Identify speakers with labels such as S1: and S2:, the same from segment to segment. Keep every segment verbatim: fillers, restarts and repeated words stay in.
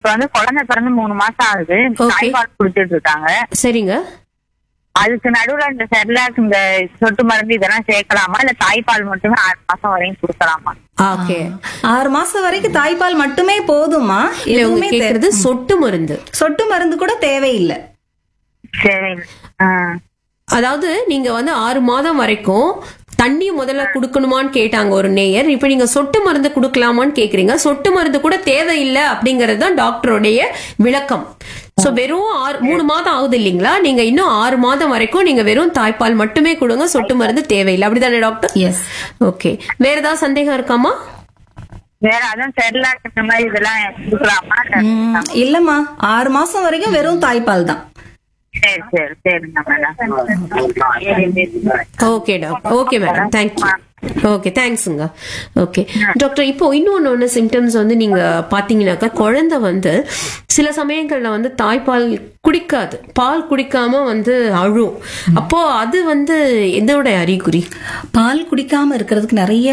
S1: வந்து குழந்தை பிறந்து மூணு மாசம் ஆகுது. தாய்ப்பால் குடிச்சிட்டு இருக்காங்க.
S2: சரிங்க.
S1: அதுக்கு நடுவுல இந்த செர்லாக் இந்த சொட்டு மருந்து இதெல்லாம் சேர்க்கலாமா இல்ல தாய்ப்பால் மட்டுமே ஆறு மாசம் வரையும் கொடுக்கலாமா?
S2: ஓகே,
S3: ஆறு மாசம் வரைக்கும் தாய்ப்பால் மட்டுமே போதுமா? எதுவுமே
S2: கேக்குறது சொட்டு மருந்து.
S3: சொட்டு மருந்து கூட தேவையில்லை.
S1: சரி.
S2: அதாவது நீங்க வந்து ஆறு மாதம் வரைக்கும் தண்ணி முதல்ல குடுக்கணுமான்னு கேட்டாங்க ஒரு நேயர். இப்ப நீங்க சொட்டு மருந்து குடுக்கலாமான்னு கேக்குறீங்க. சொட்டு மருந்து கூட தேவையில்லை அப்படிங்கறது தான் டாக்டருடைய விளக்கம். சோ வெறும் ஆறு மூணு மாதம் ஆகுது இல்லீங்களா, நீங்க இன்னும் ஆறு மாதம் வரைக்கும் நீங்க வெறும் தாய்ப்பால் மட்டுமே கொடுங்க, சொட்டு மருந்து தேவையில்லை. அப்படிதானே டாக்டர்?
S3: எஸ்.
S2: ஓகே, வேற ஏதாவது சந்தேகம் இருக்காமா?
S1: வேற அதான் செர்லாக் இந்த மாதிரி இதெல்லாம் கொடுக்கலாமா?
S3: இல்லம்மா, ஆறு மாசம் வரைக்கும் வெறும் தாய்ப்பால் தான்.
S1: சரி சரி சரிங்க madam.
S2: Okay doctor. Okay madam, thank you. Okay, தேங்க்ஸுங்க. ஓகே டாக்டர், இப்போ இன்னொன்னு ஒன்று சிம்டம்ஸ் வந்து நீங்க பாத்தீங்கன்னாக்கா குழந்தை வந்து சில சமயங்கள்ல வந்து தாய்ப்பால் குடிக்காது, பால் குடிக்காம வந்து அழும். அப்போ அது வந்து எதோட அறிகுறி?
S3: பால் குடிக்காம இருக்கிறதுக்கு நிறைய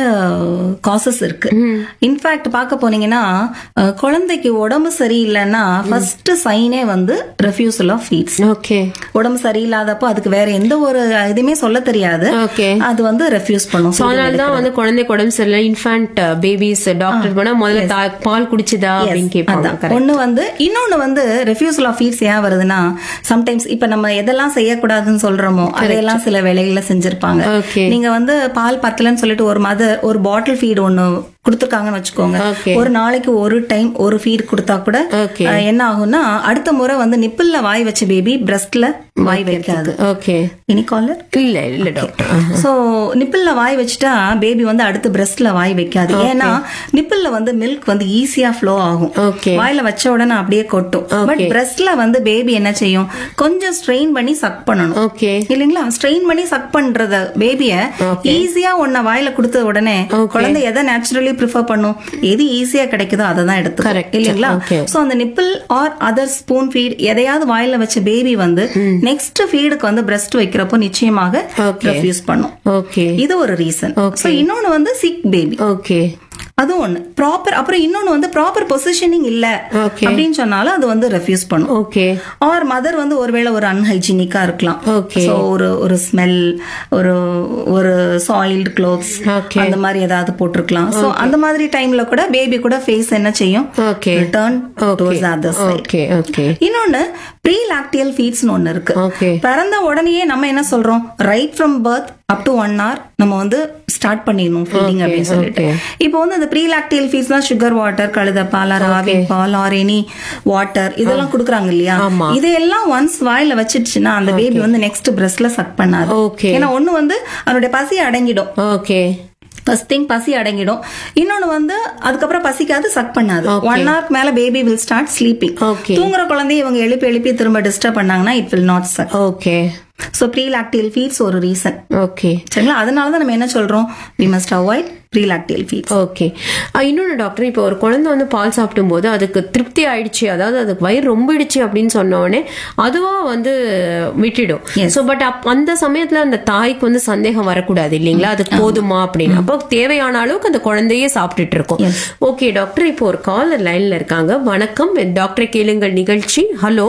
S3: காசஸ் இருக்கு. இன்ஃபேக்ட் பார்க்க போனீங்கன்னா குழந்தைக்கு உடம்பு சரியில்லைன்னா ஃபர்ஸ்ட் சைனே வந்து ரெஃப்யூசல் ஆஃப் ஃபீட்ஸ்.
S2: ஓகே,
S3: உடம்பு சரியில்லாதப்போ அதுக்கு வேற எந்த ஒரு இதுவுமே சொல்ல தெரியாது.
S2: ஓகே,
S3: அது வந்து ரெஃப்யூஸ் பண்ணும்.
S2: அதனாலதான் வந்து குழந்தை உடம்பு சரியில்லை இன்ஃபேன்ட் பேபிஸ் டாக்டர் போனா முதல்ல பால் குடிச்சுதா அப்படின்னு கேட்பாங்க.
S3: ஒண்ணு வந்து இன்னொன்னு வந்து ரெஃப்யூசல் ஆஃப் ஃபீட்ஸ் ஏன் வருதுன்னா, சம்டைம்ஸ் இப்ப நம்ம எதெல்லாம் செய்யக்கூடாதுன்னு சொல்றோமோ அதையெல்லாம் சில வேலைகள்ல செஞ்சிருப்பாங்க. நீங்க வந்து பால் பத்தலன்னு சொல்லிட்டு ஒரு மதர் ஒரு பாட்டில் ஃபீட் ஒண்ணு கொடுத்துருக்காங்கன்னு வச்சுக்கோங்க, ஒரு நாளைக்கு ஒரு டைம் ஒரு ஃபீட் கொடுத்தா கூட என்ன ஆகும்னா அடுத்த முறை வந்து நிப்பிள்ல வாய் வச்ச பேபி பிரஸ்ட்ல வாய் வைக்காது.
S2: ஓகே,
S3: இனி காலர்
S2: இல்ல இல்ல டாக்டர்.
S3: சோ நிப்பிள்ல வாய் வச்சுட்டா பேபி வந்து அடுத்து பிரஸ்ட்ல வாய் வைக்காது. ஏன்னா நிப்பிள்ல வந்து மில்க் வந்து ஈஸியா ஃப்ளோ ஆகும், வாயில வச்ச உடனே அப்படியே கொட்டும். பட் பிரஸ்ட்ல வந்து பேபி என்ன செய்யும், கொஞ்சம் ஸ்ட்ரெயின் பண்ணி சக் பண்ணணும்.
S2: ஓகே,
S3: இல்லீங்களா? ஸ்ட்ரெயின் பண்ணி சக் பண்றத பேபிய ஈஸியா ஒன்ன வாயில கொடுத்த உடனே குழந்தை எதை நேச்சுரலி ப்ரிஃபர் பண்ணும், எது ஈஸியா கிடைக்குதோ அதை தான் எடுத்து, இல்லீங்களா? சோ அந்த nibble R other spoon feet எதையாவது வாயில வச்ச பேபி வந்து நெக்ஸ்ட் ஃபீடுக்கு வந்து பிரஸ்ட் வைக்கிறப்போ நிச்சயமாக ரெஃப்யூஸ் பண்ணும்.
S2: ஓகே, இது
S3: ஒரு ரீசன். சோ இன்னொன்னு வந்து சிக் பேபி.
S2: ஓகே,
S3: அது ஒண்ணு ப்ராப்பர். அப்புறம் இன்னொன்னு வந்து ப்ராப்பர் பொசிஷனிங் இல்ல அப்படின்னு சொன்னாலும் அது வந்து ரெஃப்யூஸ் பண்ணும்.
S2: ஓகே,
S3: ஆர் மதர் வந்து ஒருவேளை ஒரு அன்ஹைஜீனிக்கா இருக்கலாம்.
S2: ஓகே,
S3: சோ ஒரு ஒரு ஸ்மெல், ஒரு ஒரு சாயில்டு க்ளோத்ஸ் அந்த மாதிரி ஏதாவது போட்டிருக்கலாம். சோ அந்த மாதிரி டைம்ல கூட பேபி கூட ஃபேஸ் என்ன செய்யும், return towards other side.
S2: Okay, okay.
S3: இன்னொன்னு ப்ரீ லாக்டியல் ஃபீட்ஸ்னு ஒன்னு இருக்கு. பிறந்த உடனேயே நம்ம என்ன சொல்றோம், right from birth up to one hour நம்ம வந்து ஸ்டார்ட் பண்ணிடணும் ஃபீடிங் அப்படின்னு சொல்லிட்டு. இப்போ வந்து அந்த ப்ரீ லாக்டியல் ஃபீட்ஸ் தான் சுகர் வாட்டர், கழுத பால், Aavin ball or any water இதெல்லாம் குடுக்குறாங்க இல்லையா? இதெல்லாம் ஒன்ஸ் வாயில வச்சிடுச்சுன்னா அந்த பேபி வந்து நெக்ஸ்ட் பிரஸ்ட்ல சக் பண்ணாது. ஏன்னா ஒண்ணு வந்து அதனுடைய பசி அடங்கிடும்.
S2: ஓகே,
S3: ஃபர்ஸ்ட் திங் பசி அடங்கிடும். இன்னொன்னு வந்து அதுக்கப்புறம் பசிக்காது, சக் பண்ணாது. ஒன் ஹவருக்கு மேல பேபி வில் ஸ்டார்ட் ஸ்லீப்பிங். தூங்குற குழந்தைய இவங்க எழுப்பி எழுப்பி திரும்ப டிஸ்டர்ப் பண்ணாங்கன்னா it will not chuck.
S2: Okay,
S3: so ப்ரீலாக்டியல் feeds ஒரு ரீசன்.
S2: ஓகே,
S3: சரிங்களா? அதனாலதான் நம்ம என்ன சொல்றோம், we must avoid ப்ரீலாக்டியல் feeds.
S2: Okay. இன்னொன்னு டாக்டர், இப்போ ஒரு குழந்தை வந்து பால் சாப்பிடும் போது அதுக்கு திருப்தி ஆயிடுச்சு, அதாவது அதுக்கு வயிறு ரொம்பிடுச்சு அப்படின்னு சொன்ன உடனே அதுவா வந்து விட்டுடும். சோ பட் அந்த சமயத்துல அந்த தாய்க்கு வந்து சந்தேகம் வரக்கூடாது இல்லீங்களா, அதுக்கு போதுமா அப்படின்னு. அப்போ தேவையான அளவுக்கு அந்த குழந்தையே சாப்பிட்டுட்டு இருக்கும். ஓகே டாக்டர், இப்போ ஒரு காலர் லைன்ல இருக்காங்க. வணக்கம், டாக்டர் கேளுங்கள் நிகழ்ச்சி. ஹலோ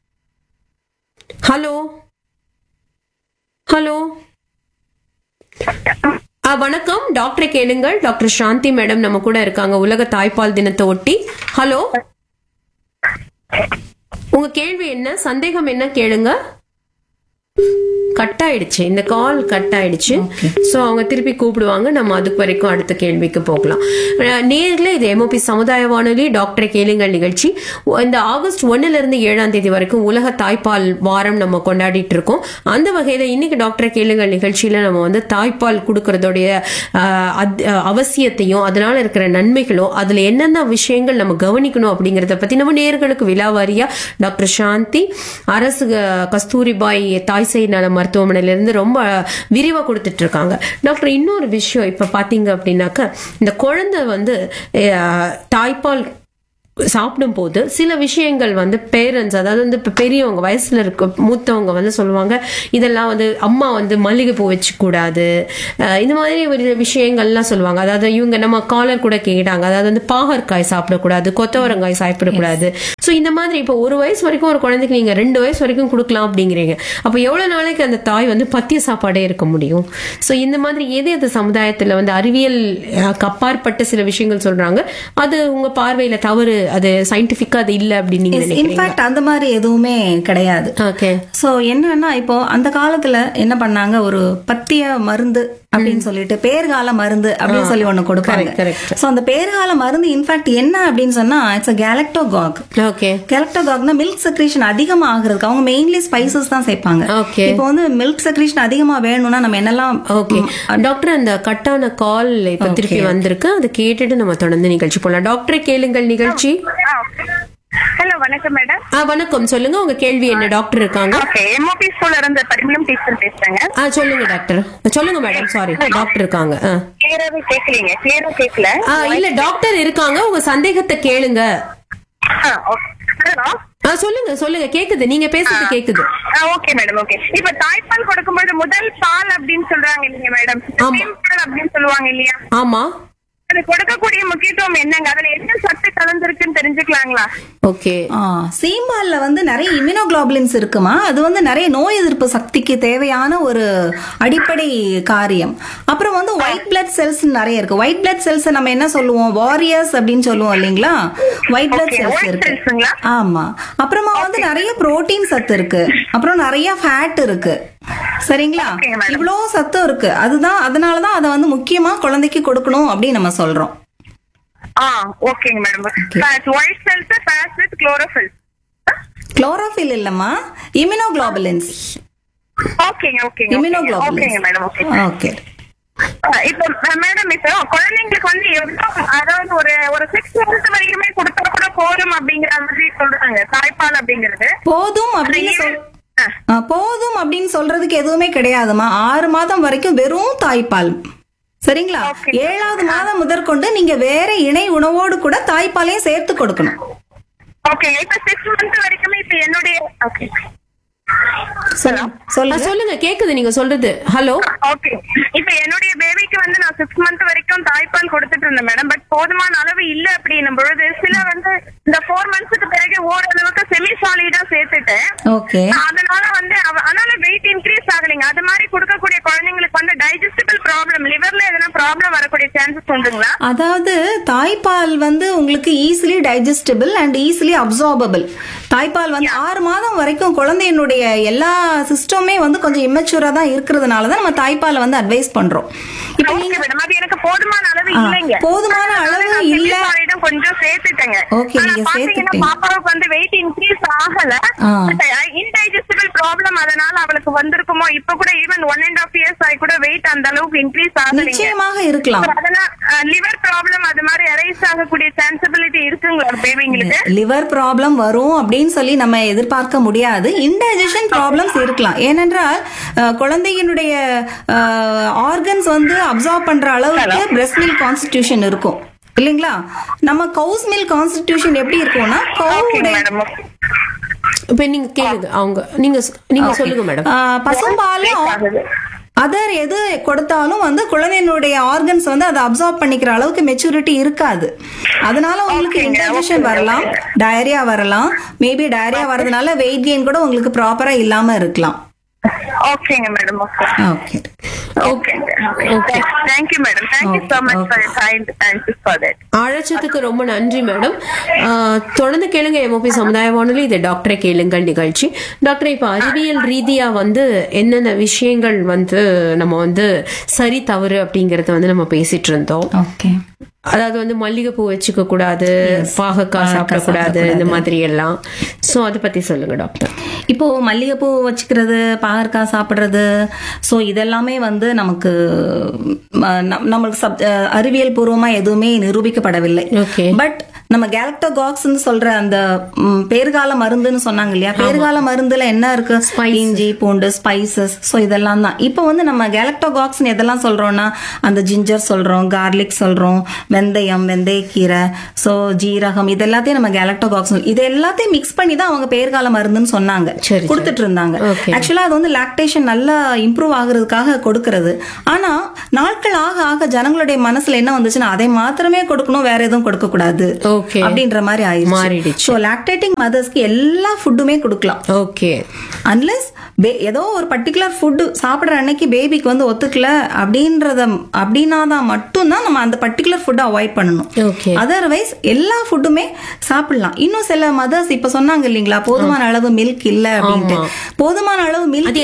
S2: ஹலோ ஹலோ வணக்கம், டாக்டரை கேளுங்கள். டாக்டர் சாந்தி மேடம் நம்ம கூட இருக்காங்க உலக தாய்ப்பால் தினத்தை ஒட்டி. ஹலோ, உங்க கேள்வி என்ன, சந்தேகம் என்ன கேளுங்க. கட் ஆயிடுச்சு, இந்த கால் கட் ஆயிடுச்சு. சோ அவங்க திருப்பி கூப்பிடுவாங்க, நம்ம அதுக்கு வரைக்கும் அடுத்த கேள்விக்கு போகலாம். நேர்ல இது எம்ஓபி சமுதாய வானொலி டாக்டரை கேளுங்கள் நிகழ்ச்சி. இந்த ஆகஸ்ட் ஒன்னுல இருந்து ஏழாம் தேதி வரைக்கும் உலக தாய்ப்பால் வாரம் நம்ம கொண்டாடிட்டு இருக்கோம். அந்த வகையில இன்னைக்கு டாக்டரை கேளுங்கள் நிகழ்ச்சியில நம்ம வந்து தாய்ப்பால் கொடுக்கறதோடைய அவசியத்தையும் அதனால இருக்கிற நன்மைகளும் அதுல என்னென்ன விஷயங்கள் நம்ம கவனிக்கணும் அப்படிங்கறத பத்தி நம்ம நேர்களுக்கு விலாவாரியா டாக்டர் சாந்தி அரசு கஸ்தூரிபாய் தாய் சேய் நல மருத்துவமனையில இருந்து ரொம்ப விரிவா கொடுத்துட்டு இருக்காங்க. டாக்டர், இன்னொரு விஷயம் இப்ப பாத்தீங்க அப்படின்னாக்க, இந்த குழந்தை வந்து தாய்ப்பால் சாப்பிடும் போது சில விஷயங்கள் வந்து பேரண்ட்ஸ், அதாவது வந்து இப்ப பெரியவங்க வயசுல இருக்க மூத்தவங்க வந்து சொல்லுவாங்க, இதெல்லாம் வந்து அம்மா வந்து மல்லிகை பூ வச்சு கூடாது, இந்த மாதிரி ஒரு விஷயங்கள்லாம் சொல்லுவாங்க. அதாவது இவங்க நம்ம காலர் கூட கேட்டாங்க, அதாவது வந்து பாகற்காய் சாப்பிடக்கூடாது, கொத்தவரங்காய் சாப்பிடக்கூடாது. சோ இந்த மாதிரி இப்போ ஒரு வயசு வரைக்கும் ஒரு குழந்தைக்கு நீங்க ரெண்டு வயசு வரைக்கும் கொடுக்கலாம் அப்படிங்கிறீங்க. அப்ப எவ்வளவு நாளைக்கு அந்த தாய் வந்து பத்திய சாப்பாடே இருக்க முடியும்? சோ இந்த மாதிரி எது எது சமுதாயத்துல வந்து அறிவியல் அப்பாற்பட்ட சில விஷயங்கள் சொல்றாங்க, அது உங்க பார்வையில தவறு, அது சயின்டிபிக்கா அது இல்ல அப்படின்னு நீங்க நினைக்கிறீங்க?
S3: இன்ஃபேக்ட் அந்த மாதிரி எதுவுமே கிடையாது.
S2: ஓகே.
S3: சோ என்னன்னா இப்போ அந்த காலத்துல என்ன பண்ணாங்க, ஒரு பத்திய மருந்து அப்படின்னு சொல்லிட்டு பேர்கால மருந்து அப்படின்னு சொல்லி ஒண்ணு கொடுப்பாங்க. சோ அந்த பேர்கால மருந்து இன்ஃபேக்ட் என்ன அப்படின்னு சொன்னா it's a galactogog.
S2: Okay.
S3: galactogogனா milk secretion அதிகமா ஆகுறதுக்கு அவங்க மெயின்லி ஸ்பைசஸ் தான் சேர்ப்பாங்க.
S2: ஓகே.
S3: இப்போ வந்து மில்க் செக்ரீஷன் அதிகமா வேணும்னா நம்ம என்னெல்லாம்.
S2: ஓகே டாக்டர், அந்த கட்டான கால் இப்ப திருப்பி வந்திருக்கு, அதை கேட்டுட்டு நம்ம தொடர்ந்து நிகழ்ச்சி போலாம். டாக்டரை கேளுங்கள் நிகழ்ச்சி.
S1: ஹலோ, வணக்கம் மேடம்.
S2: ஆ வணக்கம், சொல்லுங்க உங்க கேள்வி என்ன? டாக்டர் இருக்காங்க.
S1: ஓகே, எம்ஓபி ஸ்கூல்ல இருந்து பரிமளம் டீச்சர் பேசுறேங்க.
S2: ஆ சொல்லுங்க டாக்டர். சொல்லுங்க மேடம். சாரி, டாக்டர் இருக்காங்க.
S1: கிளியராவே கேக்கலீங்க. கிளியரா கேக்கல.
S2: ஆ இல்ல, டாக்டர் இருக்காங்க, உங்க சந்தேகத்தை கேளுங்க.
S1: ஹலோ.
S2: ஆ சொல்லுங்க சொல்லுங்க, கேக்குது, நீங்க பேசுறது கேக்குது.
S1: Okay madam. ஓகே, இப்ப தாய்ப்பால் கொடுக்கும்போது முதல் பால் அப்படின்னு சொல்றாங்க இல்லைங்க மேடம், பால் அப்படின்னு சொல்லுவாங்க இல்லையா?
S2: ஆமா.
S1: அது கொடுக்கக்கூடிய முக்கியத்துவம் என்னங்க? அதுல என்ன சத்து கலந்துருக்குன்னு தெரிஞ்சுக்கலாங்களா?
S2: ஓகே.
S3: சீம்பால்ல வந்து நிறைய இம்யூனோகுளோபுலின்ஸ் இருக்குமா, அது வந்து நிறைய நோய் எதிர்ப்பு சக்திக்கு தேவையான ஒரு அடிப்படை காரியம். அப்புறம் வந்து ஒயிட் பிளட் செல்ஸ் நிறைய இருக்கு. ஒயிட் பிளட் செல்ஸ் நம்ம என்ன சொல்லுவோம், வாரியர்ஸ் அப்படின்னு சொல்லுவோம் இல்லைங்களா? ஒயிட் பிளட் செல்ஸ் இருக்கு. ஆமா. அப்புறமா வந்து நிறைய புரோட்டீன் சத்து இருக்கு, அப்புறம் நிறைய ஃபேட் இருக்கு. சரிங்களா? இவ்வளவு சத்தம் இருக்கு. அதுதான், அதனாலதான் அதை வந்து முக்கியமா குழந்தைக்கு கொடுக்கணும் அப்படின்னு நம்ம சொல்றோம்.
S1: ஆ ஓகேங்க madam. White cells fat with chlorophyll.
S3: Chlorophyll இல்லம்மா, இம்யூனோகுளோபுலின்ஸ்.
S1: ஓகேங்க ஓகேங்க.
S3: இம்யூனோகுளோபுலின்ஸ்.
S1: ஓகேங்க மேடம். Okay
S3: okay.
S1: இப்போ மேடம், இப்போ குழந்தைங்களுக்கு வந்து எவ்வளவு, அதாவது ஒரு ஒரு சிக்ஸ் மந்த் வரைக்குமே கொடுத்தா கூட போதும் அப்படிங்கிற மாதிரி சொல்றாங்க தாய்ப்பால் அப்படிங்கிறது.
S3: போதும் அப்படின்னு சொல் போதும் அப்படின்னு சொல்றதுக்கு எதுவுமே கிடையாதுமா. ஆறு மாதம் வரைக்கும் வெறும் தாய்ப்பால். சரிங்களா? ஏழாவது மாதம் முதற்கொண்டு நீங்க வேற இணை உணவோடு கூட தாய்ப்பாலையும் சேர்த்து கொடுக்கணும்.
S1: ஓகே. இப்ப சிக்ஸ் மந்த் வரைக்குமே இப்ப என்னுடைய ஓகே
S2: சொல்லுங்க, கேக்குது நீங்க சொல்றது. ஹலோ.
S1: ஓகே. இப்ப என்னுடைய பேபிக்கு வந்து நான் சிக்ஸ் மந்த் வரைக்கும் தாய்ப்பால் கொடுத்துட்டு இருந்தேன் மேடம். பட் போதுமான அளவு இல்ல அப்படின்னும் பொழுது சில வந்து இந்த போர் மந்த்ஸ்க்கு பிறகு ஓரளவுக்கு செமி சாலிடா சேர்த்துட்டேன்.
S3: ஓகே.
S1: அதனால வந்து அதனால வெயிட் இன்க்ரீஸ் ஆகலைங்க. அது மாதிரி கொடுக்கக்கூடிய குழந்தைங்களுக்கு வந்து டைஜஸ்டிபிள் ப்ராப்ளம், லிவர்ல எதனா ப்ராப்ளம் வரக்கூடிய சான்சஸ் உண்டுங்களா?
S3: அதாவது தாய்ப்பால் வந்து உங்களுக்கு easily digestible and easily absorbable. தாய்ப்பால் வந்து ஆறு மாதம் வரைக்கும் குழந்தையினுடைய எல்லா சிஸ்டமே வந்து கொஞ்சம் இம்மெச்சூரா தான் இருக்கிறதுனாலதான் நம்ம தாய்ப்பாலை வந்து அட்வைஸ் பண்றோம்.
S1: இப்ப நீங்க எனக்கு போதுமான அளவு இல்லைங்க.
S3: போதுமான அளவு இல்ல,
S1: கொஞ்சம் சேர்த்துட்டேங்க.
S3: ஓகே, நீங்க சேர்த்துட்டீங்க.
S1: பாப்பாவுக்கு வந்து வெயிட் இன்க்ரீஸ் ஆகல, இன்டைஜஸ்டிபிள் ப்ராப்ளம் அதனால அவளுக்கு வந்திருக்குமோ. இப்ப கூட even one and half years ஆகி கூட வெயிட் அந்த அளவுக்கு இன்க்ரீஸ் ஆகல.
S3: நிச்சயமாக இருக்கலாம்.
S1: அதனால லிவர் ப்ராப்ளம் அது மாதிரி அரைஸ் ஆகக்கூடிய சான்சிபிலிட்டி இருக்குங்களா பேபிங்களுக்கு?
S3: லிவர் ப்ராப்ளம் வரும் அப்படின்னு சொல்லி நம்ம எதிர்பார்க்க முடியாது. இன்டைஜஷன் ப்ராப்ளம்ஸ் இருக்கலாம். ஏனென்றால் குழந்தையினுடைய ஆர்கன்ஸ் வந்து அப்சார்ப் பண்ற அளவுக்கு பிரஸ்ட் மில்க் கான்ஸ்டிடியூஷன் இருக்கும் இல்லைங்களா? நம்ம கவுஸ் மில்க் கான்ஸ்டிடியூஷன் எப்படி இருக்கும்னா,
S2: இப்ப நீங்க கேளுங்க, அவங்க நீங்க நீங்க சொல்லுங்க மேடம்.
S3: பசும்பாலும் அதர் எது கொடுத்தாலும் வந்து குழந்தையினுடைய ஆர்கன்ஸ் வந்து அதை அப்சார்ப் பண்ணிக்கிற அளவுக்கு மெச்சூரிட்டி இருக்காது. அதனால உங்களுக்கு இன்டைஜஷன் வரலாம், டயரியா வரலாம். மேபி டயரியா வரதுனால வெயிட் கெயின் கூட உங்களுக்கு ப்ராப்பரா இல்லாம இருக்கலாம்.
S1: ஓகேங்க madam.
S3: Okay
S1: okay okay. Thank you madam. Thank you so much for your time. Thank you for that.
S2: அழைச்சதுக்கு ரொம்ப நன்றி மேடம். தொடர்ந்து கேளுங்க எம்ஓபி சமுதாய வானொலி, இது டாக்டரை கேளுங்கள் நிகழ்ச்சி. டாக்டர், இப்ப அறிவியல் ரீதியா வந்து என்னென்ன விஷயங்கள் வந்து நம்ம வந்து சரி தவறு அப்படிங்கறத வந்து நம்ம பேசிட்டு இருந்தோம்.
S3: ஓகே.
S2: அதாவது வந்து மல்லிகைப்பூ வச்சுக்க கூடாது, பாகக்காய் சாப்பிடக்கூடாது, இந்த மாதிரி எல்லாம். சோ அதை பத்தி சொல்லுங்க டாக்டர்.
S3: இப்போ மல்லிகைப்பூ வச்சுக்கிறது, பாகற்காய் சாப்பிடுறது, சோ இதெல்லாமே வந்து நமக்கு நம்மளுக்கு அறிவியல் பூர்வமா எதுவுமே நிரூபிக்கப்படவில்லை. பட் நம்ம கேலக்டோகாக்ஸ் சொல்ற அந்த பேர்கால மருந்துன்னு சொன்னாங்க இல்லையா, பேர்கால மருந்துல என்ன இருக்கு, இஞ்சி பூண்டு ஸ்பைசஸ், சோ இதெல்லாம் தான். இப்போ வந்து நம்ம கேலக்டோகாக்ஸ் எதெல்லாம் சொல்றோம்னா, அந்த ஜிஞ்சர் சொல்றோம், கார்லிக் சொல்றோம், வெந்தயம், வெந்தயக்கீரை, சோ ஜீரகம், இது எல்லாத்தையும் நம்ம கேலக்டோகாக்ஸ், இது எல்லாத்தையும் மிக்ஸ் பண்ணி தான் அவங்க பேர்கால மருந்துன்னு சொன்னாங்க, கொடுத்துட்டு இருந்தாங்க. ஆக்சுவலா அது வந்து லாக்டேஷன் நல்லா இம்ப்ரூவ் ஆகுறதுக்காக கொடுக்கறது. ஆனா நாட்கள் ஆக ஆக ஜனங்களுடைய மனசுல என்ன வந்துச்சுன்னா, அதை மாத்திரமே கொடுக்கணும், வேற எதுவும் கொடுக்க கூடாது
S2: Okay.
S3: அப்படின்ற மாதிரி ஆயிடுச்சு.
S2: மாறிடுச்சு.
S3: சோ லாக்டேட்டிங் மதர்ஸ்க்கு எல்லா ஃபுட்டுமே கொடுக்கலாம்.
S2: ஓகே.
S3: அன்லெஸ் ஏதோ ஒரு பர்டிகுலர் ஃபுட் சாப்பிடுற அன்னைக்கு பேபிக்கு வந்து ஒத்துக்கல அப்படின்றத அப்படின்னாதான் மட்டும்தான் நம்ம அந்த பர்டிகுலர் ஃபுட்டை அவாய்ட் பண்ணணும்.
S2: ஓகே.
S3: அதர்வைஸ் எல்லா ஃபுட்டுமே சாப்பிடலாம். இன்னும் சில மதர்ஸ் இப்ப சொன்னாங்க இல்லீங்களா, போதுமான அளவு மில்க் இல்ல அப்படின்ட்டு. போதுமான அளவு மில்க்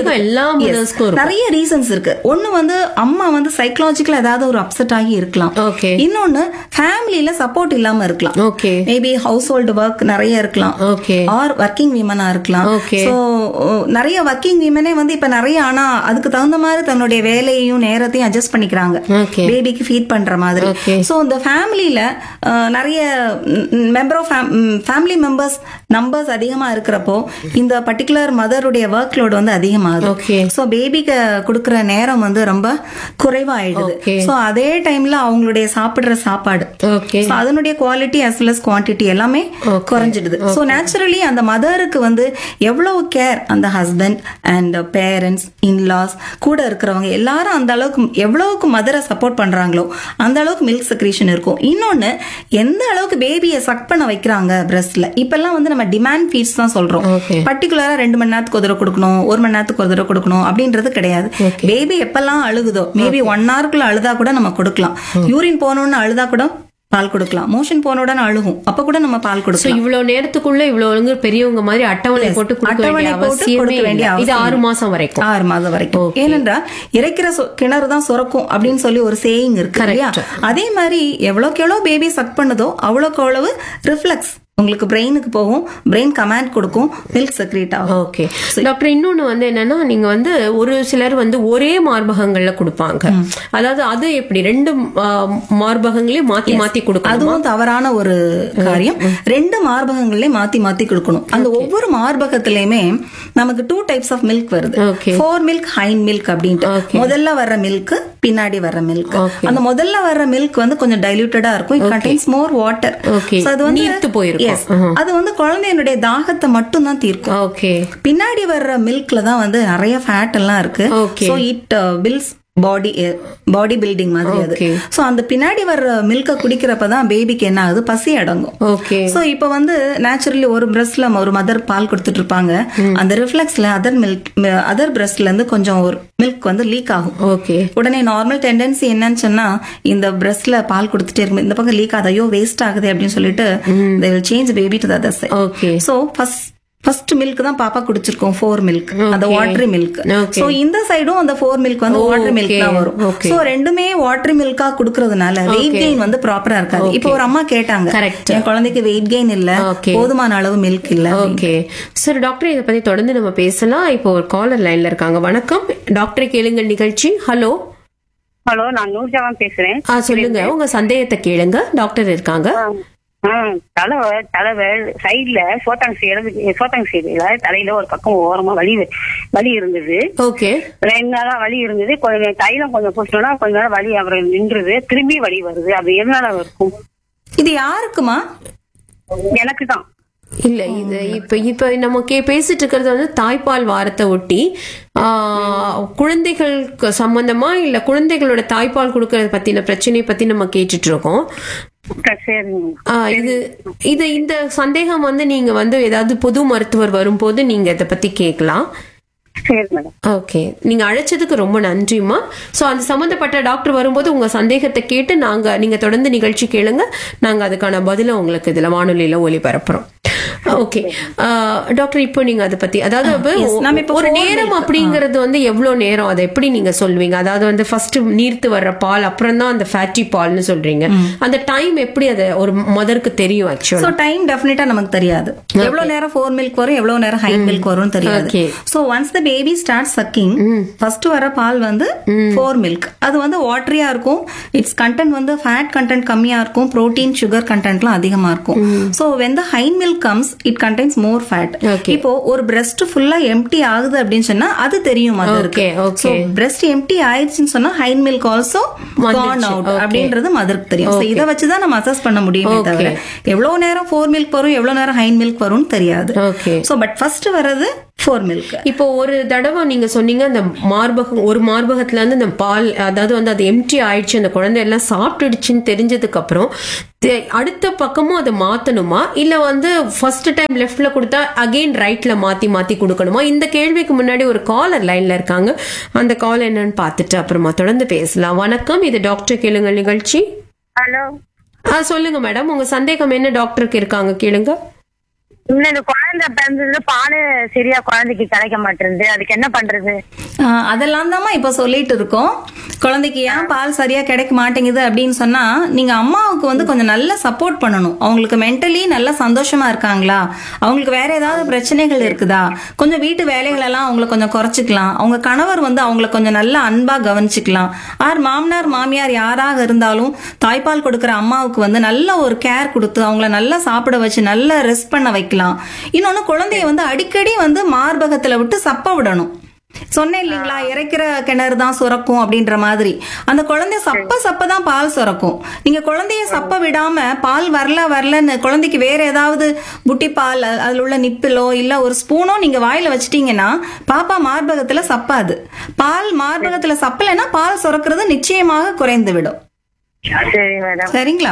S3: நிறைய ரீசன்ஸ் இருக்கு. ஒண்ணு வந்து அம்மா வந்து சைக்கலாஜிக்கலா ஏதாவது ஒரு அப்செட் ஆகி இருக்கலாம்.
S2: ஓகே.
S3: இன்னொன்னு ஃபேமிலியில சப்போர்ட் இல்லாம இருக்கலாம்.
S2: Okay.
S3: Maybe house hold work நிறைய இருக்கலாம்.
S2: ஓகே.
S3: ஆர் ஒர்க்கிங் விமனா இருக்கலாம்.
S2: ஓகே.
S3: சோ நிறைய ஒர்க்கிங் விமனே வந்து இப்ப நிறைய, ஆனா அதுக்கு தகுந்த மாதிரி தன்னுடைய வேலையையும் நேரத்தையும் அட்ஜஸ்ட் பண்ணிக்கிறாங்க பேபிக்கு ஃபீட் பண்ற மாதிரி. சோ இந்த ஃபேமிலியில நிறைய member of family members numbers அதிகமா இருக்கிறப்போ இந்த பர்டிகுலர் மதருடைய ஒர்க் லோட் வந்து அதிகமாகுது. சோ பேபிக்கு கொடுக்கற நேரம் வந்து ரொம்ப குறைவாயிடுது. சோ அதே டைம்ல அவங்களுடைய சாப்பிடுற சாப்பாடு அதனுடைய quality as well as quantity எல்லாமே குறைஞ்சிடுது. சோ நேச்சுரலி அந்த மதருக்கு வந்து எவ்வளவு கேர் அந்த ஹஸ்பண்ட் அண்ட் பேரண்ட்ஸ் இன்லாஸ் கூட இருக்கிறவங்க எல்லாரும் அந்த அளவுக்கு எவ்வளவுக்கு மதரை சப்போர்ட் பண்றாங்களோ அந்த அளவுக்கு மில்க் செக்ரீஷன் இருக்கும். இன்னொன்னு எந்த அளவுக்கு பேபியை சக் பண்ண வைக்கிறாங்க பிரஸ்ட்ல. இப்பெல்லாம் வந்து நம்ம டிமாண்ட் ஃபீட்ஸ் தான் சொல்றோம். பர்டிகுலரா ரெண்டு மணி நேரத்துக்கு ஒரு தடவை கொடுக்கணும், ஒரு மணி நேரத்துக்கு ஒரு தடவை கொடுக்கணும் அப்படின்றது கிடையாது. பேபி எப்பெல்லாம் அழுகுதோ, மேபி ஒன் ஹவருக்குள்ள அழுதா கூட நம்ம கொடுக்கலாம். யூரின் போகணும்னு அழுதா கூட பால் கொடுக்கலாம். மோஷன் போன உடனே அழுகும், அப்ப கூட நம்ம பால் கொடுக்கலாம்.
S2: இவ்வளவு நேரத்துக்குள்ள இவ்வளவு பெரியவங்க மாதிரி அட்டவணை போட்டு
S3: அட்டவணை போட்டு கொடுக்க வேண்டிய
S2: இது ஆறு மாசம் வரைக்கும்
S3: ஆறு மாதம் வரைக்கும். ஏனென்றா இறைக்கிற கிணறு தான் சுரக்கும் அப்படின்னு சொல்லி ஒரு சேயிங் இருக்கு இல்லையா? அதே மாதிரி எவ்வளவுக்கு எவ்வளவு பேபி சக் பண்ணுதோ அவ்வளவுக்கு அவ்வளவு ரிஃப்ளெக்ஸ் உங்களுக்கு பிரெயினுக்கு போகும், பிரெயின் கமாண்ட் கொடுக்கும், மில்க் செக்ரேட் ஆகும்.
S2: ஓகே டாக்டர், இன்னொன்னு வந்து என்னன்னா நீங்க வந்து ஒரு சிலர் வந்து ஒரே மார்பகங்கள்ல கொடுப்பாங்க. அதாவது அது எப்படி ரெண்டு மார்பகங்களையும் மாத்தி மாத்தி கொடுக்கணும்?
S3: அதுவும் தவறான ஒரு காரியம். ரெண்டு மார்பகங்களையும் மாத்தி மாத்தி கொடுக்கணும். அந்த ஒவ்வொரு மார்பகத்திலயுமே நமக்கு டூ டைப்ஸ் ஆஃப் மில்க் வருது. ஃபோர் மில்க், ஹைண்ட் மில்க் அப்படின்ட்டு. முதல்ல வர்ற மில்க், பின்னாடி வர்ற மில்க். அந்த முதல்ல வர்ற மில்க் வந்து கொஞ்சம் டைல்யூட்டடா இருக்கும். It contains more water.
S2: அது வந்து நீர்த்து போயிரும்.
S3: அது வந்து குழந்தையினுடைய தாகத்தை மட்டும் தான் தீர்க்கும். பின்னாடி வர்ற மில்க்ல தான் வந்து நிறைய ஃபேட் எல்லாம் இருக்கு. So it bills body body building மாதிரி அது. சோ அந்த பின்னாடி வர்ற மில்க குடிக்கிறப்பதான் பேபிக்கு என்ன ஆகுது, பசி அடங்கும். சோ இப்ப வந்து நேச்சுரலி ஒரு பிரஸ்ட்ல ஒரு மதர் பால் கொடுத்துட்டு இருப்பாங்க. அந்த ரிஃப்ளெக்ஸ்ல அதர் மில்க் அதர் பிரஸ்ட்ல இருந்து கொஞ்சம் ஒரு மில்க் வந்து லீக் ஆகும். உடனே நார்மல் டெண்டன்சி என்னன்னு சொன்னா இந்த பிரஸ்ட்ல பால் கொடுத்துட்டே இருக்கும், இந்த பக்கம் லீக் ஆகுது, ஐயோ வேஸ்ட் ஆகுது அப்படின்னு சொல்லிட்டு they will change baby to the other side. So first first milk தான் பாப்பா குடிச்சிருக்கோம், ஃபோர் மில்க், அந்த வாட்டரி மில்க். சோ இந்த சைடும் அந்த ஃபோர் மில்க் வந்து வாட்டர் மில்க் தான் வரும். சோ ரெண்டுமே வாட்டரி மில்கா குடுக்கறதுனால வெயிட் கெயின் வந்து ப்ராப்பரா இருக்காது. இப்போ ஒரு அம்மா கேட்டாங்க, என் குழந்தைக்கு வெயிட் கெயின் இல்ல, போதுமான அளவு மில்க் இல்ல.
S2: ஓகே சரி டாக்டர், இதை பத்தி தொடர்ந்து நம்ம பேசலாம். இப்போ ஒரு காலர் லைன்ல இருக்காங்க. வணக்கம், டாக்டர் கேளுங்க நிகழ்ச்சி. ஹலோ
S4: ஹலோ, நான் நூர்ஜஹான் பேசுறேன்.
S2: சொல்லுங்க, உங்க சந்தேகத்தை கேளுங்க, டாக்டர் இருக்காங்க.
S4: தலை தலை சைட்ல சோத்தாங் சைடு சோத்தாங் சைடுல தலையில ஒரு பக்கம் ஓரமா வலி வலி இருந்தது.
S2: ஓகே, ரெண்டு
S4: நாளா வலி இருந்தது. கொஞ்சம் தைலம் கொஞ்சம் பூசினோம்னா கொஞ்ச நேரம் வலி அப்புறம் நின்றுது, திரும்பி வலி வருது. அது எதனால இருக்கும்?
S3: இது யாருக்குமா?
S4: எனக்கு தான்.
S2: இல்ல இது இப்ப இப்ப நம்ம கே பேசிட்டு இருக்கிறது வந்து தாய்ப்பால் வாரத்தை ஒட்டி குழந்தைகளுக்கு சம்பந்தமா இல்ல குழந்தைகளோட தாய்ப்பால் கொடுக்கறத பத்தின பிரச்சனையை பத்தி நம்ம கேட்டுட்டு இருக்கோம். இது இது இந்த சந்தேகம் வந்து நீங்க வந்து ஏதாவது பொது மருத்துவர் வரும்போது நீங்க இதை பத்தி கேட்கலாம். ஓகே, நீங்க அழைச்சதுக்கு ரொம்ப நன்றிமா. சோ அந்த சம்பந்தப்பட்ட டாக்டர் வரும்போது உங்க சந்தேகத்தை கேட்டு நாங்க நீங்க தொடர்ந்து நிகழ்ச்சி கேளுங்க, நாங்க அதுக்கான பதில உங்களுக்கு இதுல வானொலியில ஒளிபரப்புறோம். ஓகே டாக்டர், இப்போ நீங்க அதை பத்தி அதாவது ஒரு நேரம் அப்படிங்கறது வந்து எவ்வளவு நேரம், அதை எப்படி நீங்க சொல்வீங்க? அதாவது வந்து ஃபர்ஸ்ட் நீர்த்து வர்ற பால், அப்புறம் தான் அந்த ஃபேட்டி பால்னு சொல்றீங்க. அந்த டைம் எப்படி அது ஒரு மதருக்கு தெரியும்? ஆக்சுவலா
S3: சோ டைம் டெஃபினட்டா நமக்கு தெரியாது. எவ்வளவு நேரம் ஃபோர் மில்க் வரும், எவ்வளவு நேரம் ஹை மில்க் வரும் தெரியாது. So once the baby start sucking, first வர பால் வந்து ஃபோர் மில்க். அது வந்து வாட்டரியா இருக்கும். இட்ஸ் கண்டென்ட் வந்து ஃபேட் கண்டென்ட் கம்மியா இருக்கும், புரோட்டீன் சுகர் கண்டென்ட்லாம் அதிகமா இருக்கும். So when the high milk comes it contains more fat. இப்போ ஒரு breast ஃபுல்லா எம்டி ஆகுது அப்படின்னு சொன்னா அது தெரியும் மதருக்கு. சோ breast எம்டி ஆயிடுச்சுன்னு சொன்னா high milk also gone out அப்படின்றது மதருக்கு தெரியும். சோ இத வச்சு தான் நம்ம அசஸ் பண்ண முடியுமே தவிர எவ்வளவு நேரம் ஃபோர் மில்க் வரும் எவ்வளவு நேரம் ஹை மில்க் வரும்னு தெரியாது. சோ பட் ஃபர்ஸ்ட் வரது ஃபோர் மில்க்.
S2: இப்போ ஒரு தடவை நீங்க சொன்னீங்க அந்த மார்பகம் ஒரு மார்பகத்துல இருந்து அந்த பால் அதாவது வந்து அது எம்டி ஆயிடுச்சு அந்த குழந்தை எல்லாம் சாப்பிட்டுடுச்சுன்னு தெரிஞ்சதுக்கு அப்புறம் அடுத்த பக்கமும் அதை மாத்தணுமா இல்ல வந்து ஃபர்ஸ்ட் டைம் லெஃப்ட்ல கொடுத்தா அகைன் ரைட்ல மாத்தி மாத்தி கொடுக்கணுமா? இந்த கேள்விக்கு முன்னாடி ஒரு காலர் லைன்ல இருக்காங்க. அந்த கால் என்னன்னு பார்த்துட்டு அப்புறமா தொடர்ந்து பேசலாம். வணக்கம், இது டாக்டர் கேளுங்க நிகழ்ச்சி.
S1: ஹலோ,
S2: சொல்லுங்க மேடம், உங்க சந்தேகம் என்ன டாக்டருக்கு இருக்காங்க கேளுங்க.
S1: இந்த குழந்தை பிறந்தது பாலு சரியா குழந்தைக்கு கிடைக்க மாட்டேங்குது, அதுக்கு என்ன பண்றது?
S3: அதெல்லாம் தான் இப்ப சொல்லிட்டு இருக்கோம். குழந்தைக்கு ஏன் பால் சரியா கிடைக்க மாட்டேங்குது அப்படின்னு சொன்னா நீங்க அம்மாவுக்கு வந்து கொஞ்சம் நல்ல சப்போர்ட் பண்ணணும். அவங்களுக்கு மென்டலி நல்ல சந்தோஷமா இருக்காங்களா, அவங்களுக்கு வேற ஏதாவது பிரச்சனைகள் இருக்குதா, கொஞ்சம் வீட்டு வேலைகள் எல்லாம் அவங்களை கொஞ்சம் குறைச்சிக்கலாம். அவங்க கணவர் வந்து அவங்களை கொஞ்சம் நல்ல அன்பா கவனிச்சுக்கலாம். ஆர் மாமனார் மாமியார் யாராக இருந்தாலும் தாய்ப்பால் கொடுக்கிற அம்மாவுக்கு வந்து நல்ல ஒரு கேர் கொடுத்து அவங்கள நல்லா சாப்பிட வச்சு நல்ல ரெஸ்ட் பண்ண வைக்கலாம். இன்னொன்னு குழந்தைய வந்து அடிக்கடி வந்து மார்பகத்துல விட்டு சப்ப விடணும். சொன்னேன் இல்லீங்களா, இறைக்கிற கிணறு தான் சுரக்கும் அப்படின்ற மாதிரி அந்த குழந்தைய சப்ப சப்பதான் பால் சுரக்கும். நீங்க குழந்தைய சப்ப விடாம பால் வரல வரலன்னு குழந்தைக்கு வேற ஏதாவது புட்டி பால் அதுல உள்ள நிப்பிலோ இல்ல ஒரு ஸ்பூனோ நீங்க வாயில வச்சிட்டீங்கன்னா பாப்பா மார்பகத்துல சப்பாது. பால் மார்பகத்துல சப்பலைன்னா பால் சுரக்கிறது நிச்சயமாக குறைந்து விடும். சரிங்களா?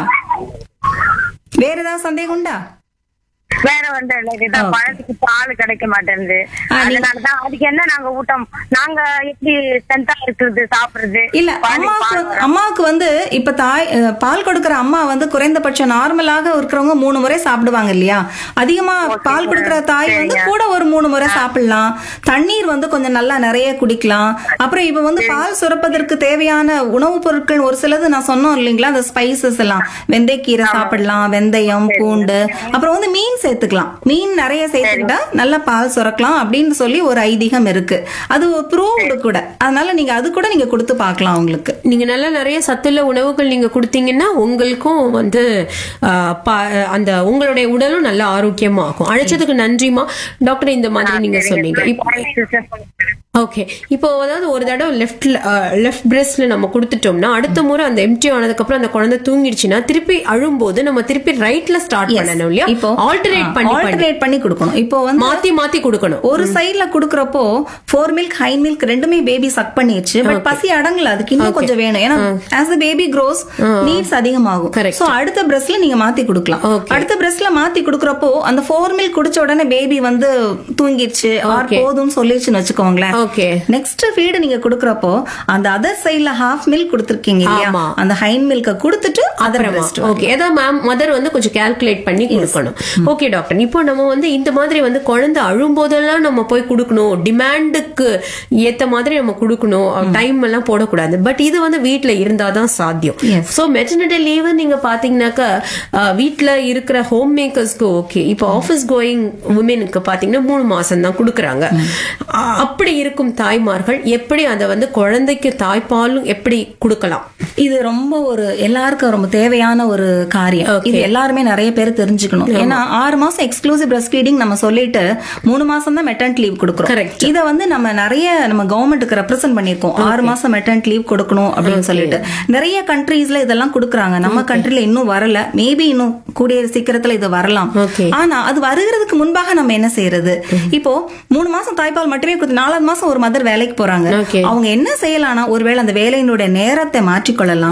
S3: வேற ஏதாவது சந்தேகம் உண்டா?
S1: வேற வந்து பழத்துக்கு பால் கிடைக்க மாட்டேங்குது, அதனாலதான் அதுக்கு என்ன நாங்க ஊட்டம் நாங்க எப்படி ஸ்ட்ரென்த்தா இருக்குது சாப்பிடுறது
S3: இல்ல. அம்மாவுக்கு அம்மாவுக்கு வந்து இப்ப தாய் பால் கொடுக்கற அம்மா வந்து குறைந்தபட்சம் நார்மலாக இருக்கிறவங்க மூணு முறை சாப்பிடுவாங்க இல்லையா? அதிகமா பால் கொடுக்கற தாய் வந்து கூட ஒரு மூணு முறை சாப்பிடலாம். தண்ணீர் வந்து கொஞ்சம் நல்லா நிறைய குடிக்கலாம். அப்புறம் இப்ப வந்து பால் சுரப்பதற்கு தேவையான உணவுப் பொருட்கள் ஒரு சிலது நான் சொன்னோம் இல்லைங்களா, அந்த ஸ்பைசஸ் எல்லாம் வெந்தயக்கீரை சாப்பிடலாம், வெந்தயம், பூண்டு, அப்புறம் வந்து மீன் சேர்த்துக்கலாம். மீன் நிறைய சேர்த்துக்கிட்டா நல்ல பால் சுரக்கலாம் அப்படின்னு சொல்லி ஒரு ஐதீகம் இருக்கு. அது ப்ரூவ்டு கூட. அதனால நீங்க அது கூட நீங்க கொடுத்து பார்க்கலாம். உங்களுக்கு
S2: நீங்க நல்ல நிறைய சத்துள்ள உணவுகள் நீங்க கொடுத்தீங்கன்னா உங்களுக்கும் வந்து அந்த உங்களுடைய உடலும் நல்ல ஆரோக்கியமா ஆகும். அழைச்சதுக்கு நன்றிமா டாக்டர். இந்த மாதிரி நீங்க சொன்னீங்க. ஓகே, இப்போ அதாவது ஒரு தடவை லெஃப்ட் லெஃப்ட் பிரெஸ்ட்ல நம்ம கொடுத்துட்டோம்னா அடுத்த முறை அந்த எம்டி ஆனதுக்கு அப்புறம் அந்த குழந்தை தூங்கிடுச்சுன்னா திருப்பி அழும்போது நம்ம திருப்பி ரைட்ல ஸ்டார்ட் பண்ணணும் இல்லையா? இப்போ ஆல்டர்னேட் பண்ணி
S3: ஆல்டர்னேட் பண்ணி கொடுக்கணும். இப்போ வந்து
S2: மாத்தி மாத்தி கொடுக்கணும்.
S3: ஒரு சைடுல குடுக்கறப்போ ஃபோர் மில்க் ஹை மில்க் ரெண்டுமே பேபி சக் பண்ணிடுச்சு, பட் பசி அடங்கல, அதுக்கு இன்னும் கொஞ்சம் வேணும். ஏன்னா as a baby grows needs அதிகமாகும். சோ அடுத்த பிரெஸ்ட்ல நீங்க மாத்தி கொடுக்கலாம். அடுத்த பிரெஸ்ட்ல மாத்தி கொடுக்கறப்போ அந்த ஃபோர் மில்க் குடிச்ச உடனே பேபி வந்து தூங்கிடுச்சு ஆர் போதும்னு சொல்லிடுச்சுன்னு வச்சுக்கோங்களேன். நெக்ஸ்ட் ஃபீட் நீங்க குடுக்கறப்போ அந்த அதர் சைடுல ஹாஃப் மில்க் கொடுத்திருக்கீங்க இல்லையா, அந்த ஹைன் மில்க கொடுத்துட்டு அதர் பிரெஸ்ட்.
S2: ஓகே, ஏதோ மேம் மதர் வந்து கொஞ்சம் கால்குலேட் பண்ணி கொடுக்கணும். ஓகே டாக்டர், இப்போ நம்ம வந்து இந்த மாதிரி வந்து குழந்தை அழும்போதெல்லாம் நம்ம போய் கொடுக்கணும், டிமாண்டுக்கு ஏத்த மாதிரி நம்ம கொடுக்கணும், டைம் எல்லாம் போடக்கூடாது. பட் இது வந்து வீட்டுல இருந்தாதான் சாத்தியம். சோ மெட்டர்னிட்டி லீவ் நீங்க பாத்தீங்கன்னாக்கா வீட்டுல இருக்கிற ஹோம் மேக்கர்ஸ்க்கு ஓகே. இப்போ ஆபீஸ் கோயிங் உமனுக்கு பாத்தீங்கன்னா மூணு மாசம் தான் கொடுக்கறாங்க. அப்படி இருக்கும் தாய்மார்கள் எப்படி அதை வந்து குழந்தைக்கு தாய்ப்பாலும் எப்படி கொடுக்கலாம்?
S3: இது ரொம்ப ஒரு எல்லாருக்கும் ரொம்ப தேவையான ஒரு காரியம். இது எல்லாருமே நிறைய பேர் தெரிஞ்சுக்கணும். ஏன்னா ஆறு மாசம் எக்ஸ்க்ளூசிவ் பிரஸ்ட் ஃபீடிங் நம்ம சொல்லிட்டு மூணு மாசம் தான் மெட்டர்னிட்டி லீவ் கொடுக்கறோம். இத வந்து நம்ம நிறைய நம்ம கவர்மெண்ட்டுக்கு ரெப்ரசென்ட் பண்ணிருக்கோம். ஆறு மாசம் மெட்டர்னிட்டி லீவ் கொடுக்கணும் அப்படின்னு சொல்லிட்டு நிறைய கண்ட்ரீஸ்ல இதெல்லாம் கொடுக்கறாங்க. நம்ம கண்ட்ரில இன்னும் வரல, மேபி இன்னும் கூடிய சீக்கிரத்துல இது வரலாம். ஆனா அது வருகிறதுக்கு முன்பாக நம்ம என்ன செய்யறது? இப்போ மூணு மாசம் தாய்ப்பால் மட்டுமே கொடுத்து நாலாவது மாசம் ஒரு மதர் வேலைக்கு போறாங்க. அவங்க என்ன செய்யலாம்னா ஒருவேளை அந்த வேலையினுடைய நேரத்தை மாற்றிக்கொள்ளலாம்.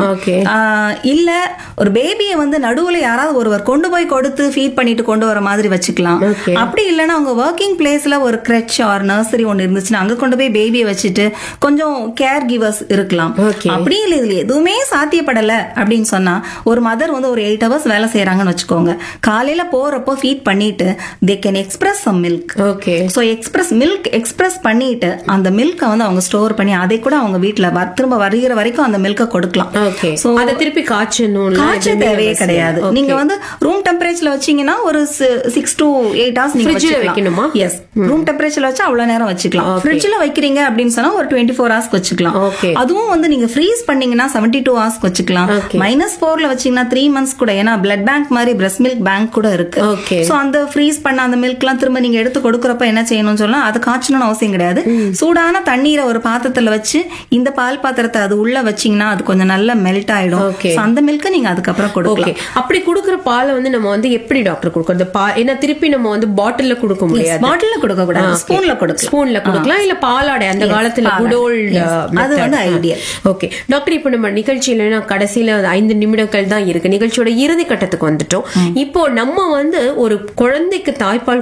S3: இல்ல ஒரு பேபியை வந்து நடுவுல யாராவது ஒருவர் கொண்டு போய் கொடுத்து ஃபீட் பண்ணிட்டு கொண்டு வர மாதிரி வச்சுக்கலாம். அப்படி இல்லைன்னா அவங்க ஒர்க்கிங் பிளேஸ்ல ஒரு கிரெச் ஆர் நர்சரி ஒன்னு இருந்துச்சுன்னா அங்க கொண்டு போய் பேபியை வச்சுட்டு கொஞ்சம் கேர் கிவர்ஸ் இருக்கலாம். அப்படி இல்லை இதுல எதுவுமே சாத்தியப்படல அப்படின்னு சொன்னா ஒரு மதர் வந்து ஒரு எயிட் ஹவர்ஸ் வேலை செய்யறாங்கன்னு வச்சுக்கோங்க. காலையில போறப்போ ஃபீட் பண்ணிட்டு they can express some milk. So express milk express பண்ணிட்டு அந்த மில்க வந்து அவங்க ஸ்டோர் பண்ணி அதை கூட அவங்க வீட்டுல திரும்ப வருகிற வரைக்கும் அந்த மில்க கொடுக்கலாம்.
S2: திருப்பி காய்ச்சணும்
S3: காய்ச்ச தேவையே கிடையாது. நீங்க வந்து ரூம் டெம்பரேச்சர்ல வச்சீங்கன்னா ஒரு சிக்ஸ் டு எயிட் ஹவர்ஸ் நீங்க வச்சுக்கலாமா? எஸ், ரூம் டெம்பரேச்சர்ல வச்சா அவ்வளவு நேரம் வச்சுக்கலாம். ஃப்ரிட்ஜ்ல வைக்கிறீங்க அப்படின்னு சொன்னா ஒரு டுவெண்ட்டி ஃபோர் ஹவர்ஸ் வச்சுக்கலாம். அதுவும் வந்து நீங்க ஃப்ரீஸ் பண்ணீங்கன்னா செவன்டி டூ ஹவர்ஸ் வச்சுக்கலாம். மைனஸ் போர்ல வச்சீங்கன்னா த்ரீ மந்த்ஸ் கூட. ஏன்னா பிளட் பேங்க் மாதிரி பிரஸ்ட் மில்க் பேங்க் கூட இருக்கு. சோ அந்த ஃப்ரீஸ் பண்ண அந்த மில்க் எல்லாம் திரும்ப நீங்க எடுத்து கொடுக்கறப்ப என்ன செய்யணும்னு சொன்னா அது காய்ச்சணும்னு அவசியம் கிடையாது. சூடான தண்ணீரை ஒரு பாத்திரத்துல வச்சு இந்த பால் பாத்திரத்தை அது உள்ள வச்சீங்கன்னா அது கொஞ்சம் நல்லா மெல்ட் ஆயிடும். அந்த மில்க் நீங்க அதுக்கப்புறம் கொடுக்கலாம்.
S2: அப்படி குடுக்குற பாலை வந்து நம்ம வந்து எப்படி டாக்டர் கொடுக்கறது? ஏன்னா திருப்பி நம்ம வந்து பாட்டில்ல கொடுக்க முடியாது.
S3: பாட்டில்ல கொடுக்க கூடாது, ஸ்பூன்ல கொடுக்கலாம்.
S2: ஸ்பூன்ல கொடுக்கலாம், இல்ல பாலாடை அந்த காலத்துல குட் ஓல்ட்
S3: அது வந்து ஐடியா.
S2: ஓகே டாக்டர், இப்ப நம்ம நிகழ்ச்சியில கடைசியில ஐந்து நிமிடங்கள் தான் இருக்கு, நிகழ்ச்சியோட இறுதி கட்டத்துக்கு வந்துட்டோம். இப்போ நம்ம வந்து ஒரு குழந்தைக்கு தாய்ப்பால்